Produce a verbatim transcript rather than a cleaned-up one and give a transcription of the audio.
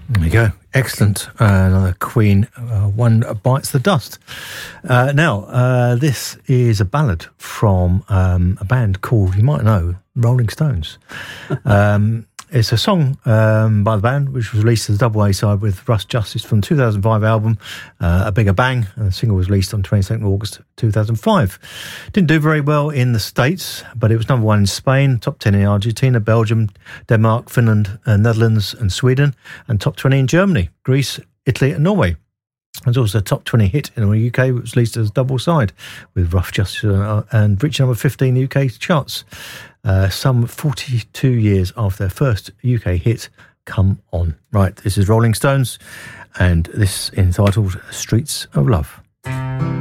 There you go. Excellent. Uh, another Queen, uh, One Bites the Dust. Uh, now, uh, this is a ballad from um, a band called, you might know, Rolling Stones. Um, it's a song um, by the band, which was released as a double A-side with Russ Justice from the two thousand five album, uh, A Bigger Bang, and the single was released on twenty-second of August two thousand five. Didn't do very well in the States, but it was number one in Spain, top ten in Argentina, Belgium, Denmark, Finland, uh, Netherlands and Sweden, and top twenty in Germany, Greece, Italy and Norway. It was also a top twenty hit in the U K, which was released as a double side with Rough Justice uh, and reached number fifteen in the U K charts. Uh, some forty-two years after their first U K hit, Come On. Right, this is Rolling Stones, and this is entitled Streets of Love.